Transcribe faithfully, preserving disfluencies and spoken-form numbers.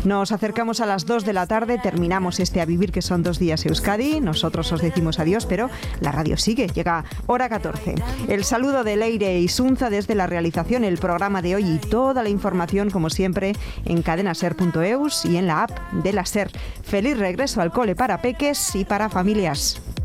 Nos acercamos a las dos de la tarde, terminamos este A Vivir, que son dos días Euskadi. Nosotros os decimos adiós, pero la radio sigue, llega hora catorce. El saludo de Leire Isunza desde la realización, el programa de hoy y toda la información, como siempre, en cadenaser punto eus y en la app de la SER. Feliz regreso al cole para peques y para familias.